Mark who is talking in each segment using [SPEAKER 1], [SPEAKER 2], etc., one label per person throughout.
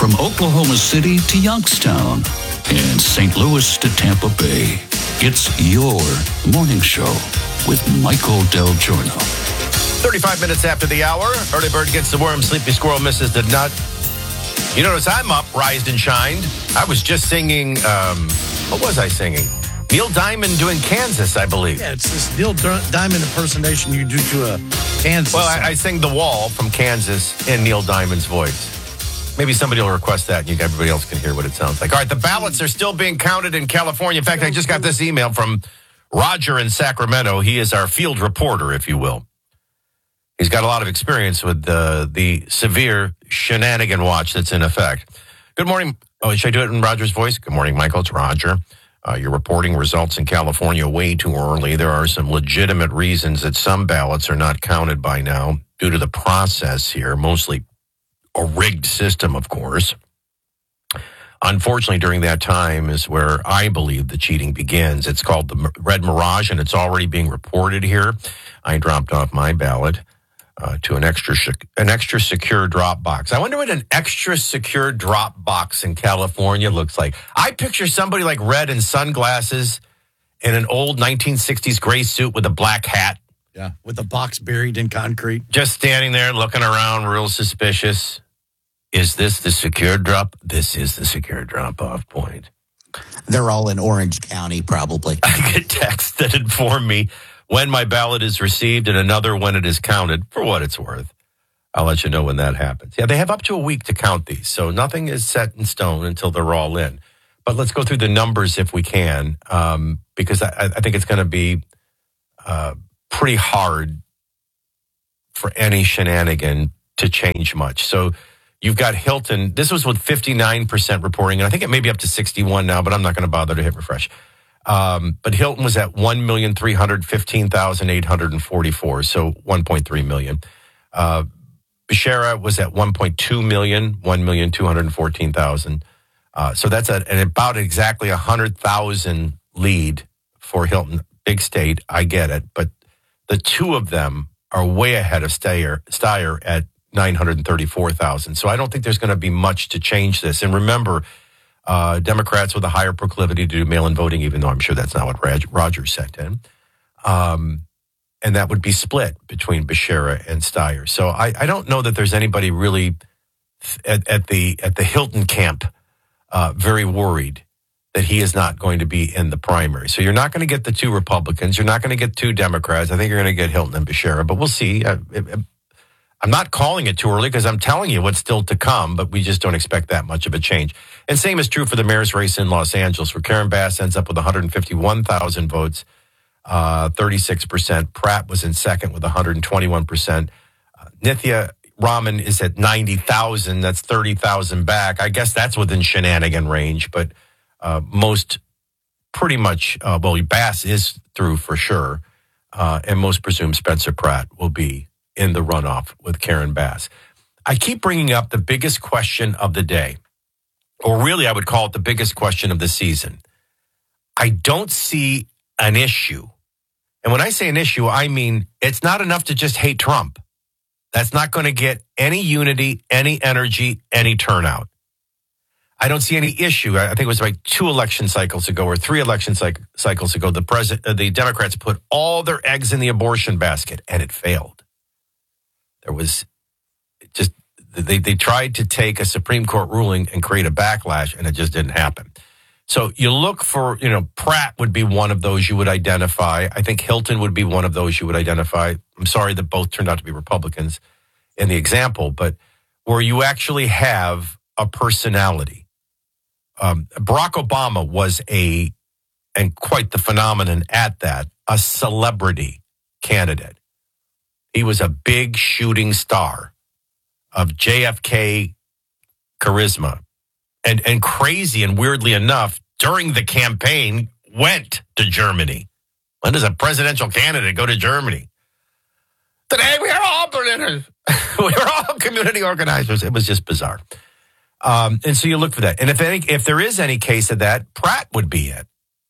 [SPEAKER 1] From Oklahoma City to Youngstown and St. Louis to Tampa Bay, it's your morning show with Michael Del Giorno.
[SPEAKER 2] 35 minutes after the hour, early bird gets the worm, sleepy squirrel misses the nut. You notice I'm up, rised and shined. I was just singing, what was I singing? Neil Diamond doing Kansas, I believe.
[SPEAKER 3] Yeah, it's this Neil Diamond impersonation you do to a Kansas
[SPEAKER 2] Well,
[SPEAKER 3] song.
[SPEAKER 2] I sing The Wall from Kansas in Neil Diamond's voice. Maybe somebody will request that and everybody else can hear what it sounds like. All right, the ballots are still being counted in California. In fact, I just got this email from Roger in Sacramento. He is our field reporter, if you will. He's got a lot of experience with the severe shenanigan watch that's in effect. Good morning. Oh, should I do it in Roger's voice? Good morning, Michael. It's Roger. You're reporting results in California way too early. There are some legitimate reasons that some ballots are not counted by now due to the process here, mostly a rigged system, of course. Unfortunately, during that time is where I believe the cheating begins. It's called the Red Mirage, and it's already being reported here. I dropped off my ballot to an extra secure drop box. I wonder what an extra secure drop box in California looks like. I picture somebody like Red in sunglasses in an old 1960s gray suit with a black hat.
[SPEAKER 3] Yeah, with the box buried in concrete.
[SPEAKER 2] Just standing there looking around real suspicious. Is this the secure drop? This is the secure drop-off point.
[SPEAKER 4] They're all in Orange County, probably.
[SPEAKER 2] I get texts that inform me when my ballot is received and another when it is counted, for what it's worth. I'll let you know when that happens. Yeah, they have up to a week to count these, so nothing is set in stone until they're all in. But let's go through the numbers if we can, because I think it's going to be pretty hard for any shenanigan to change much. So you've got Hilton. This was with 59% reporting, and I think it may be up to 61 now, but I'm not going to bother to hit refresh. But Hilton was at 1,315,844, so 1.3 million. Becerra was at 1.2 million, 1,214,000. So that's an about exactly 100,000 lead for Hilton. Big state, I get it. But the two of them are way ahead of Steyer at 934,000. So I don't think there's going to be much to change this. And remember, Democrats with a higher proclivity to do mail-in voting, even though I'm sure that's not what Roger sent in. And that would be split between Becerra and Steyer. So I don't know that there's anybody really at the Hilton camp very worried that he is not going to be in the primary. So you're not going to get the two Republicans. You're not going to get two Democrats. I think you're going to get Hilton and Becerra, but we'll see. I'm not calling it too early because I'm telling you what's still to come, but we just don't expect that much of a change. And same is true for the mayor's race in Los Angeles, where Karen Bass ends up with 151,000 votes, 36%. Pratt was in second with 121%. Nithya Raman is at 90,000. That's 30,000 back. I guess that's within shenanigan range, but most pretty much, Bass is through for sure, and most presume Spencer Pratt will be in the runoff with Karen Bass. I keep bringing up the biggest question of the day, or really I would call it the biggest question of the season. I don't see an issue. And when I say an issue, I mean it's not enough to just hate Trump. That's not going to get any unity, any energy, any turnout. I don't see any issue. I think it was like 2 election cycles ago or 3 election cycles ago, the Democrats put all their eggs in the abortion basket, and it failed. There was just, they tried to take a Supreme Court ruling and create a backlash, and it just didn't happen. So you look for, Pratt would be one of those you would identify. I think Hilton would be one of those you would identify. I'm sorry that both turned out to be Republicans in the example, but where you actually have a personality. Barack Obama was and quite the phenomenon at that, a celebrity candidate. He was a big shooting star of JFK charisma. And crazy and weirdly enough, during the campaign, went to Germany. When does a presidential candidate go to Germany? Today we are all Berliners. We are all community organizers. It was just bizarre. And so you look for that. And if there is any case of that, Pratt would be it.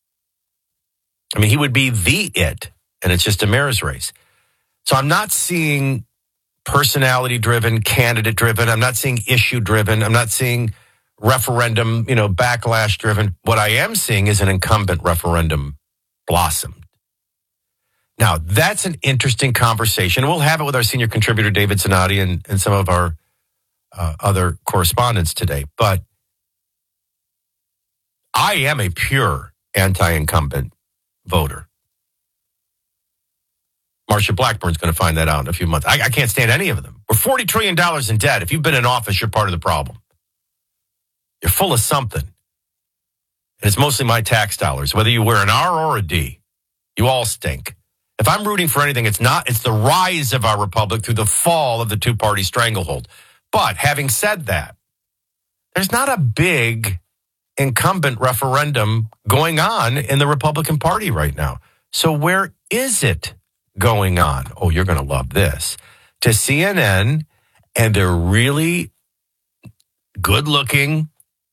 [SPEAKER 2] I mean, he would be the it. And it's just a mayor's race. So I'm not seeing personality-driven, candidate-driven. I'm not seeing issue-driven. I'm not seeing referendum, backlash driven. What I am seeing is an incumbent referendum blossomed. Now, that's an interesting conversation. We'll have it with our senior contributor, David Zanotti, and some of our other correspondents today. But I am a pure anti-incumbent voter. Marsha Blackburn's going to find that out in a few months. I can't stand any of them. We're $40 trillion in debt. If you've been in office, you're part of the problem. You're full of something. And it's mostly my tax dollars. Whether you wear an R or a D, you all stink. If I'm rooting for anything, it's the rise of our republic through the fall of the two-party stranglehold. But having said that, there's not a big incumbent referendum going on in the Republican Party right now. So where is it going on? Oh, you're going to love this. To CNN and their really good-looking,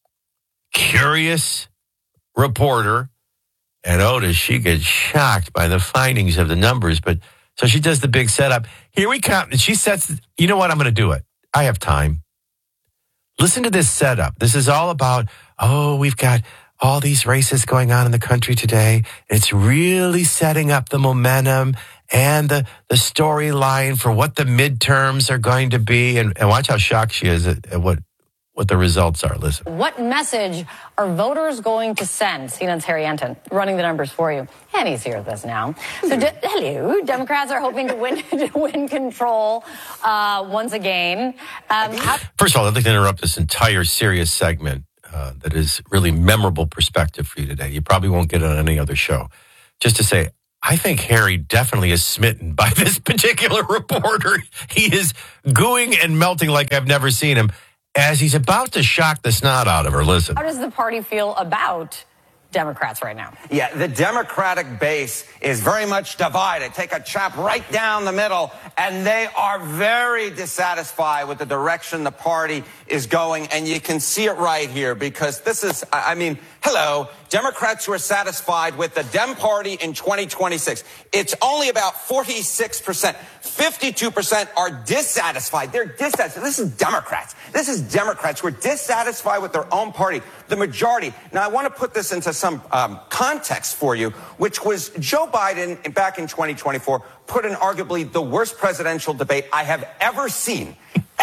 [SPEAKER 2] curious reporter, and does she get shocked by the findings of the numbers. But so she does the big setup. Here we come. And she sets, you know what? I'm going to do it. I have time. Listen to this setup. This is all about, we've got all these races going on in the country today. It's really setting up the momentum and the storyline for what the midterms are going to be. And watch how shocked she is at what the results are. Listen.
[SPEAKER 5] What message are voters going to send? CNN's Harry Anton running the numbers for you. And he's here with us now. So, hello. Democrats are hoping to win control once again.
[SPEAKER 2] First of all, I'd like to interrupt this entire serious segment that is really memorable perspective for you today. You probably won't get it on any other show. Just to say, I think Harry definitely is smitten by this particular reporter. He is gooing and melting like I've never seen him as he's about to shock the snot out of her. Listen.
[SPEAKER 5] How does the party feel about Democrats right now?
[SPEAKER 6] Yeah, the Democratic base is very much divided. Take a chop right down the middle, and they are very dissatisfied with the direction the party is going. And you can see it right here because this is, hello, Democrats who are satisfied with the Dem Party in 2026. It's only about 46%. 52% are dissatisfied. They're dissatisfied. This is Democrats. This is Democrats who are dissatisfied with their own party, the majority. Now, I want to put this into some context for you, which was Joe Biden back in 2024 put in arguably the worst presidential debate I have ever seen.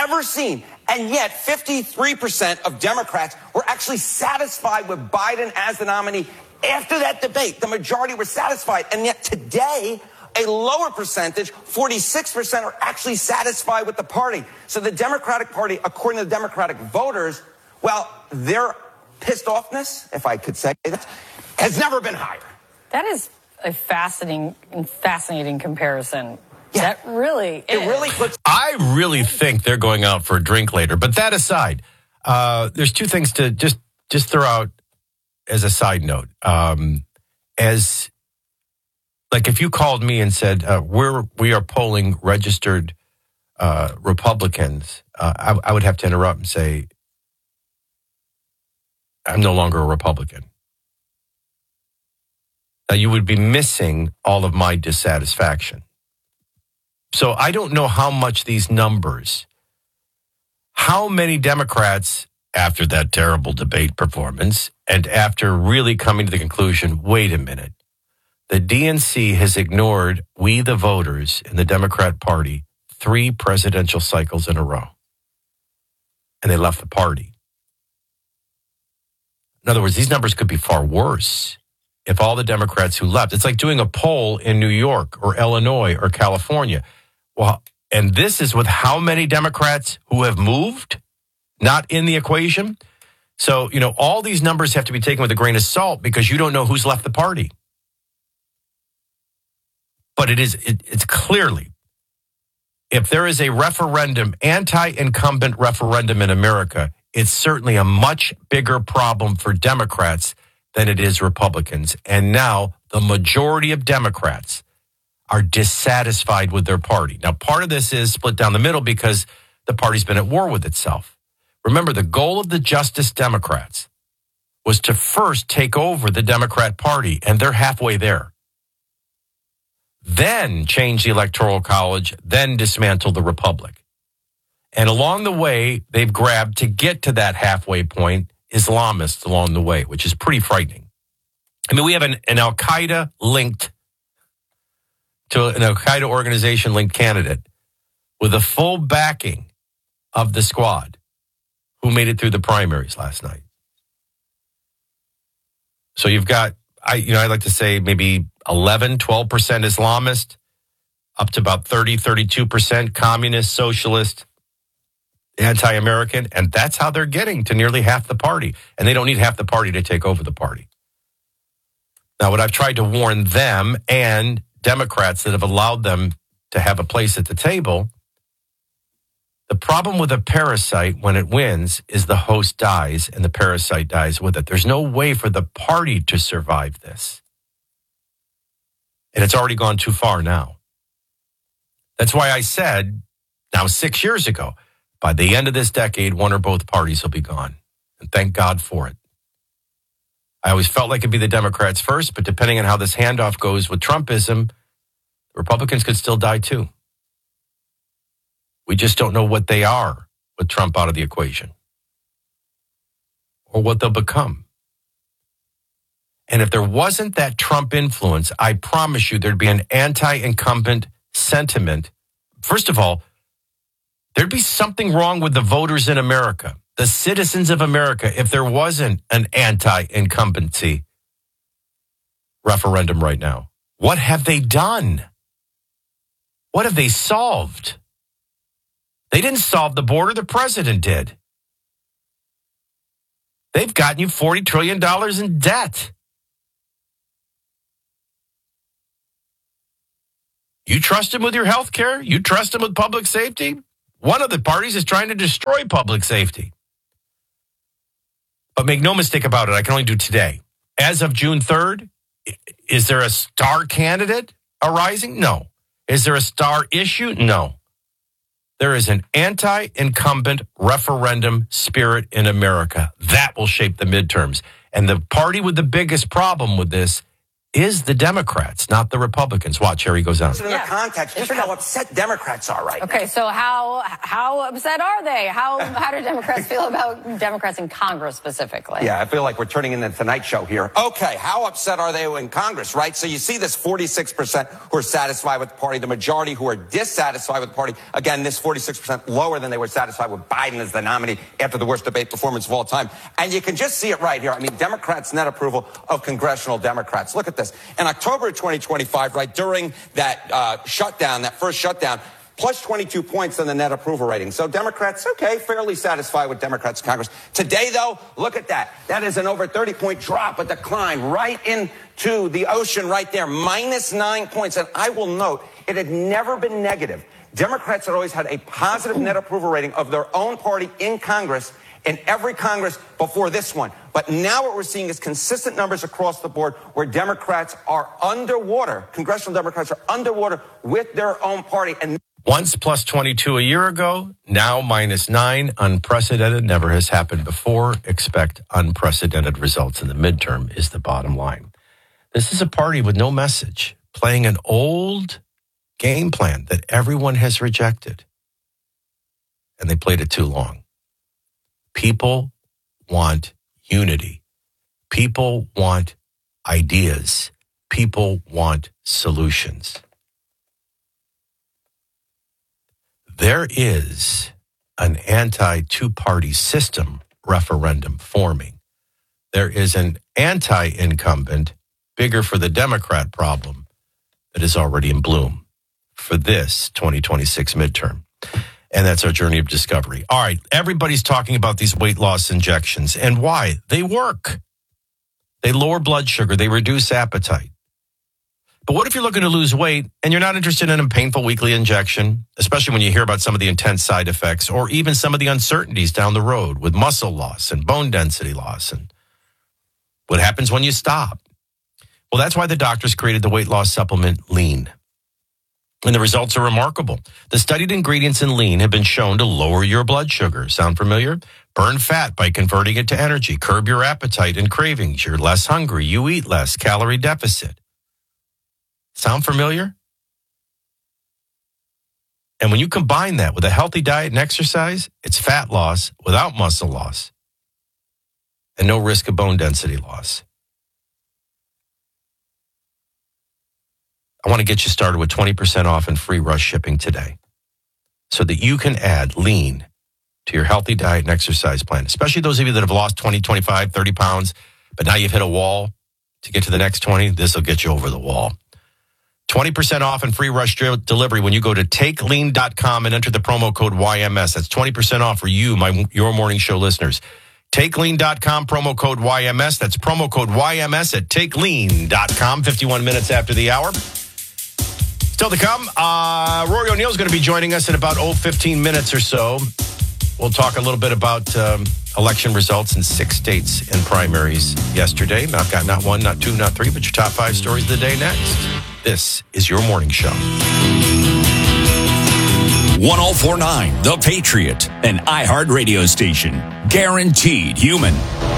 [SPEAKER 6] And yet 53% of Democrats were actually satisfied with Biden as the nominee after that debate. The majority were satisfied. And yet today, a lower percentage, 46%, are actually satisfied with the party. So the Democratic Party, according to the Democratic voters, well, their pissed offness, if I could say that, has never been higher.
[SPEAKER 5] That is a fascinating comparison.
[SPEAKER 6] Yeah.
[SPEAKER 5] That really is.
[SPEAKER 6] It really puts...
[SPEAKER 2] I really think they're going out for a drink later. But that aside, there's two things to just throw out as a side note. If you called me and said, we are polling registered Republicans, I would have to interrupt and say, I'm no longer a Republican. Now, you would be missing all of my dissatisfaction. So I don't know how much these numbers, how many Democrats, after that terrible debate performance, and after really coming to the conclusion, wait a minute, the DNC has ignored we, the voters in the Democrat Party, 3 presidential cycles in a row. And they left the party. In other words, these numbers could be far worse if all the Democrats who left. It's like doing a poll in New York or Illinois or California. Well, and this is with how many Democrats who have moved, not in the equation. So, all these numbers have to be taken with a grain of salt because you don't know who's left the party. But it's clearly, if there is a referendum, anti-incumbent referendum in America, it's certainly a much bigger problem for Democrats than it is Republicans. And now the majority of Democrats are dissatisfied with their party. Now, part of this is split down the middle because the party's been at war with itself. Remember, the goal of the Justice Democrats was to first take over the Democrat Party, and they're halfway there. Then change the Electoral College, then dismantle the Republic. And along the way, they've grabbed, to get to that halfway point, Islamists along the way, which is pretty frightening. I mean, we have an Al-Qaeda linked to an Al-Qaeda organization linked candidate with the full backing of the squad who made it through the primaries last night. So you've got, I like to say maybe 11, 12% Islamist, up to about 30, 32% communist, socialist, anti-American. And that's how they're getting to nearly half the party. And they don't need half the party to take over the party. Now, what I've tried to warn them and Democrats that have allowed them to have a place at the table, the problem with a parasite when it wins is the host dies and the parasite dies with it. There's no way for the party to survive this. And it's already gone too far now. That's why I said, now 6 years ago, by the end of this decade, one or both parties will be gone. And thank God for it. I always felt like it'd be the Democrats first, but depending on how this handoff goes with Trumpism, Republicans could still die too. We just don't know what they are with Trump out of the equation or what they'll become. And if there wasn't that Trump influence, I promise you there'd be an anti-incumbent sentiment. First of all, there'd be something wrong with the voters in America, the citizens of America, if there wasn't an anti-incumbency referendum right now. What have they done? What have they solved? They didn't solve the border. The president did. They've gotten you $40 trillion in debt. You trust him with your health care? You trust him with public safety? One of the parties is trying to destroy public safety. But make no mistake about it, I can only do today. As of June 3rd, is there a star candidate arising? No. Is there a star issue? No. There is an anti-incumbent referendum spirit in America. That will shape the midterms. And the party with the biggest problem with this is the Democrats, not the Republicans. Watch, here he goes on.
[SPEAKER 6] In the context, just how upset Democrats are right now.
[SPEAKER 5] Okay, so how upset are they? How do Democrats feel about Democrats in Congress specifically?
[SPEAKER 6] Yeah, I feel like we're turning into the Tonight Show here. Okay, how upset are they in Congress, right? So you see this 46% who are satisfied with the party, the majority who are dissatisfied with the party. Again, this 46% lower than they were satisfied with Biden as the nominee after the worst debate performance of all time. And you can just see it right here. I mean, Democrats' net approval of congressional Democrats. Look at this. In October of 2025, right, during that shutdown, that first shutdown, plus 22 points on the net approval rating. So Democrats, okay, fairly satisfied with Democrats in Congress. Today, though, look at that. That is an over 30-point drop, a decline right into the ocean right there, minus 9 points. And I will note, it had never been negative. Democrats had always had a positive net approval rating of their own party in Congress in every Congress before this one. But now what we're seeing is consistent numbers across the board where Democrats are underwater. Congressional Democrats are underwater with their own party. And
[SPEAKER 2] once plus 22 a year ago, now minus 9. Unprecedented, never has happened before. Expect unprecedented results in the midterm is the bottom line. This is a party with no message, playing an old game plan that everyone has rejected. And they played it too long. People want unity. People want ideas. People want solutions. There is an anti-two-party system referendum forming. There is an anti-incumbent, bigger for the Democrat problem that is already in bloom for this 2026 midterm. And that's our journey of discovery. All right, everybody's talking about these weight loss injections and why. They work. They lower blood sugar. They reduce appetite. But what if you're looking to lose weight and you're not interested in a painful weekly injection, especially when you hear about some of the intense side effects or even some of the uncertainties down the road with muscle loss and bone density loss and what happens when you stop? Well, that's why the doctors created the weight loss supplement Lean. And the results are remarkable. The studied ingredients in Lean have been shown to lower your blood sugar. Sound familiar? Burn fat by converting it to energy. Curb your appetite and cravings. You're less hungry. You eat less. Calorie deficit. Sound familiar? And when you combine that with a healthy diet and exercise, it's fat loss without muscle loss and no risk of bone density loss. I want to get you started with 20% off and free rush shipping today so that you can add lean to your healthy diet and exercise plan, especially those of you that have lost 20, 25, 30 pounds, but now you've hit a wall to get to the next 20. This will get you over the wall. 20% off and free rush delivery when you go to takelean.com and enter the promo code YMS. That's 20% off for you, your morning show listeners. Takelean.com, promo code YMS. That's promo code YMS at takelean.com, 51 minutes after the hour. Still to come, Rory O'Neill's going to be joining us in about 15 minutes or so. We'll talk a little bit about election results in 6 states and primaries yesterday. I've got not 1, not 2, not 3, but your top 5 stories of the day next. This is your morning show.
[SPEAKER 1] 1049 The Patriot, an iHeart radio station. Guaranteed human.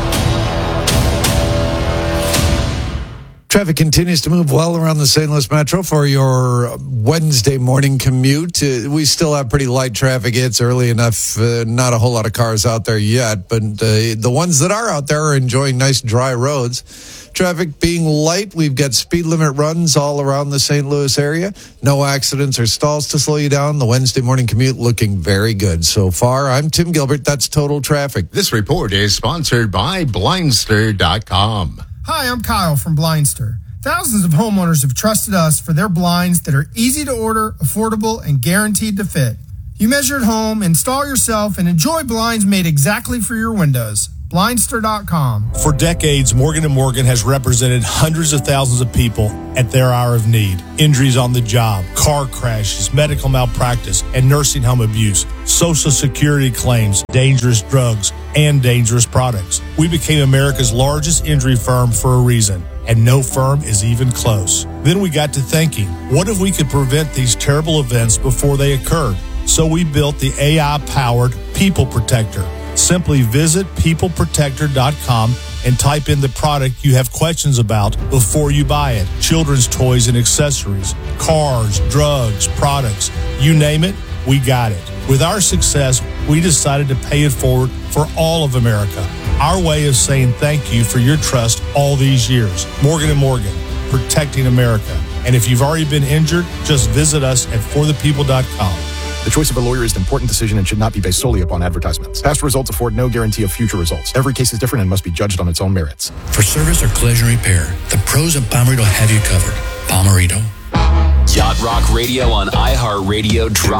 [SPEAKER 7] Traffic continues to move well around the St. Louis Metro for your Wednesday morning commute. We still have pretty light traffic. It's early enough, not a whole lot of cars out there yet, but the ones that are out there are enjoying nice dry roads. Traffic being light, we've got speed limit runs all around the St. Louis area. No accidents or stalls to slow you down. The Wednesday morning commute looking very good so far. I'm Tim Gilbert. That's Total Traffic.
[SPEAKER 8] This report is sponsored by Blindster.com.
[SPEAKER 9] Hi, I'm Kyle from Blindster. Thousands of homeowners have trusted us for their blinds that are easy to order, affordable, and guaranteed to fit. You measure at home, install yourself, and enjoy blinds made exactly for your windows. Blindster.com.
[SPEAKER 10] For decades, Morgan & Morgan has represented hundreds of thousands of people at their hour of need. Injuries on the job, car crashes, medical malpractice, and nursing home abuse, Social Security claims, dangerous drugs, and dangerous products. We became America's largest injury firm for a reason, and no firm is even close. Then we got to thinking, what if we could prevent these terrible events before they occurred? So we built the AI-powered People Protector. Simply visit peopleprotector.com and type in the product you have questions about before you buy it. Children's toys and accessories, cars, drugs, products, you name it, we got it. With our success, we decided to pay it forward for all of America. Our way of saying thank you for your trust all these years. Morgan & Morgan, protecting America. And if you've already been injured, just visit us at forthepeople.com.
[SPEAKER 11] The choice of a lawyer is an important decision and should not be based solely upon advertisements. Past results afford no guarantee of future results. Every case is different and must be judged on its own merits.
[SPEAKER 12] For service or collision repair, the pros of Palmerito have you covered. Palmerito.
[SPEAKER 13] Yacht Rock Radio on iHeartRadio. Drop